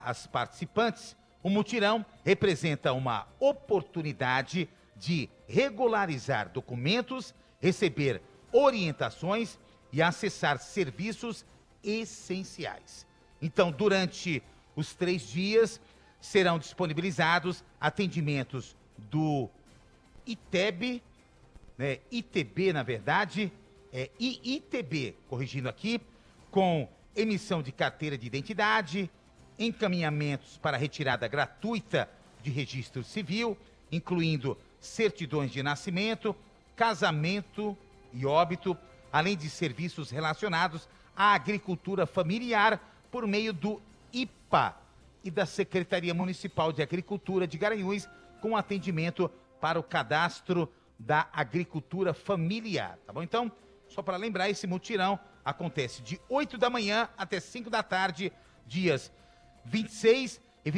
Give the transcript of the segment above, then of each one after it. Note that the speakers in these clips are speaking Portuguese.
as participantes, o mutirão representa uma oportunidade de regularizar documentos, receber orientações e acessar serviços essenciais. Então, durante os 3 dias, serão disponibilizados atendimentos do ITEB, né, ITB, na verdade, IITB, corrigindo aqui, com emissão de carteira de identidade, encaminhamentos para retirada gratuita de registro civil, incluindo certidões de nascimento, casamento e óbito, além de serviços relacionados à agricultura familiar por meio do IPA e da Secretaria Municipal de Agricultura de Garanhuns, com atendimento para o cadastro da agricultura familiar, tá bom? Então, só para lembrar, esse mutirão acontece de 8 da manhã até 5 da tarde, dias 26 e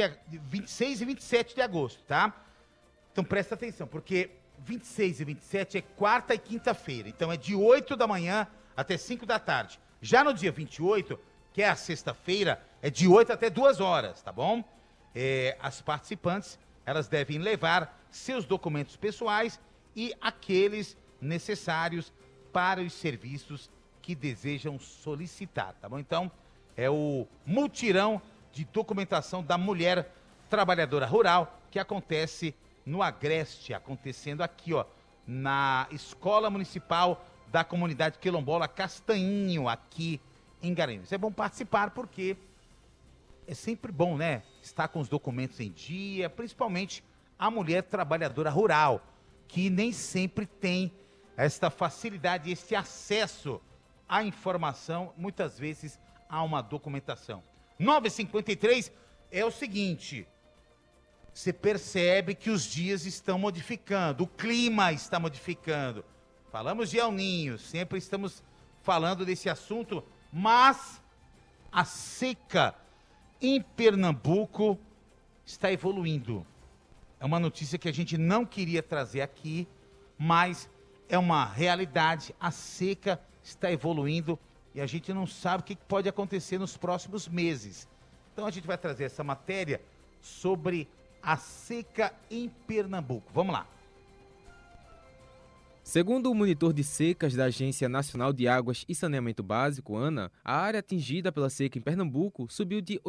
27 de agosto, tá? Então presta atenção, porque 26 e 27 é quarta e quinta-feira, então é de 8 da manhã até 5 da tarde. Já no dia 28, que é a sexta-feira, é de 8 até 2 horas, tá bom? As participantes, elas devem levar seus documentos pessoais e aqueles necessários para os serviços que desejam solicitar, tá bom? Então, é o mutirão de documentação da mulher trabalhadora rural que acontece no Agreste, acontecendo aqui, ó, na Escola Municipal da Comunidade Quilombola Castanhinho, aqui em Garanhuns. É bom participar porque é sempre bom, né, estar com os documentos em dia, principalmente a mulher trabalhadora rural, que nem sempre tem esta facilidade, esse acesso à informação, muitas vezes a uma documentação. 9h53 é o seguinte, você percebe que os dias estão modificando, o clima está modificando. Falamos de El Niño, sempre estamos falando desse assunto, mas a seca em Pernambuco está evoluindo. É uma notícia que a gente não queria trazer aqui, mas é uma realidade. A seca está evoluindo e a gente não sabe o que pode acontecer nos próximos meses. Então a gente vai trazer essa matéria sobre a seca em Pernambuco. Vamos lá. Segundo o monitor de secas da Agência Nacional de Águas e Saneamento Básico, ANA, a área atingida pela seca em Pernambuco subiu de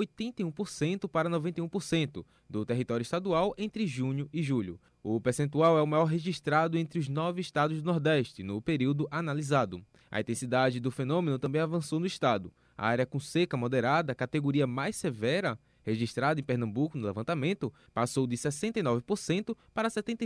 81% para 91% do território estadual entre junho e julho. O percentual é o maior registrado entre os 9 estados do Nordeste no período analisado. A intensidade do fenômeno também avançou no estado. A área com seca moderada, categoria mais severa, registrada em Pernambuco no levantamento, passou de 69% para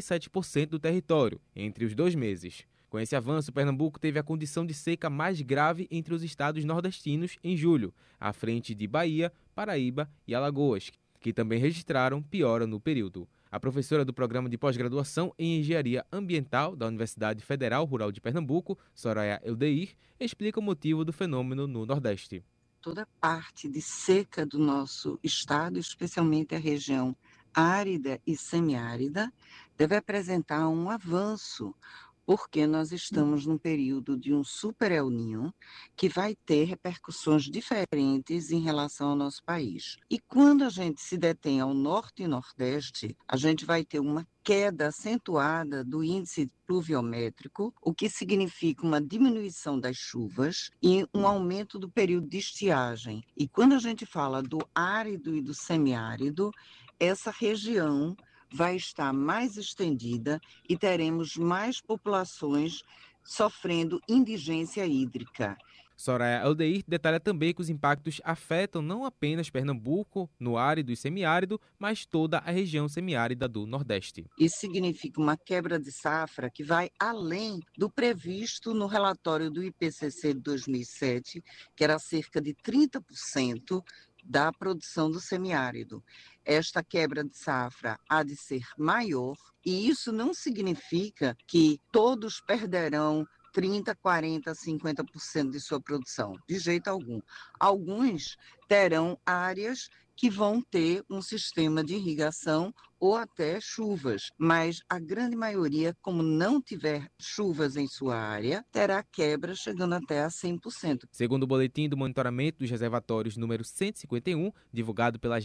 77% do território entre os 2 meses. Com esse avanço, Pernambuco teve a condição de seca mais grave entre os estados nordestinos em julho, à frente de Bahia, Paraíba e Alagoas, que também registraram piora no período. A professora do Programa de Pós-Graduação em Engenharia Ambiental da Universidade Federal Rural de Pernambuco, Soraya Eldeir, explica o motivo do fenômeno no Nordeste. Toda a parte de seca do nosso estado, especialmente a região árida e semiárida, deve apresentar um avanço, porque nós estamos num período de um super El Niño que vai ter repercussões diferentes em relação ao nosso país. E quando a gente se detém ao norte e nordeste, a gente vai ter uma queda acentuada do índice pluviométrico, o que significa uma diminuição das chuvas e um aumento do período de estiagem. E quando a gente fala do árido e do semiárido, essa região vai estar mais estendida e teremos mais populações sofrendo indigência hídrica. Soraya Eldeir detalha também que os impactos afetam não apenas Pernambuco, no árido e semiárido, mas toda a região semiárida do Nordeste. Isso significa uma quebra de safra que vai além do previsto no relatório do IPCC de 2007, que era cerca de 30% da produção do semiárido. Esta quebra de safra há de ser maior, e isso não significa que todos perderão 30%, 40%, 50% de sua produção, de jeito algum. Alguns terão áreas que vão ter um sistema de irrigação ou até chuvas, mas a grande maioria, como não tiver chuvas em sua área, terá quebra chegando até a 100%. Segundo o boletim do monitoramento dos reservatórios número 151, divulgado pela